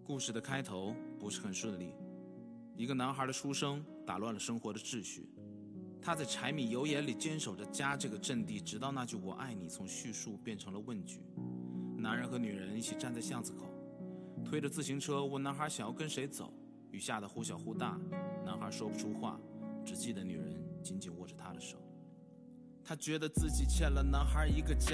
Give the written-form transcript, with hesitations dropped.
故事的开头不是很顺利，一个男孩的出生打乱了生活的秩序。他在柴米油盐里坚守着家这个阵地，直到那句我爱你从叙述变成了问句。男人和女人一起站在巷子口，推着自行车问男孩想要跟谁走。雨下得忽小忽大，男孩说不出话，只记得女人紧紧握着他的手。他觉得自己欠了男孩一个家。